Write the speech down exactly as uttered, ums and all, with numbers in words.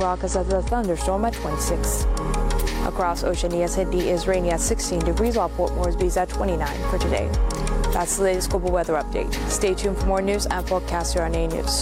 Caracas at the thunderstorm at twenty-six. Across Oceania, Sydney is rainy at sixteen degrees, while Port Moresby is at twenty-nine for today. That's the latest global weather update. Stay tuned for more news and forecasts here on A News.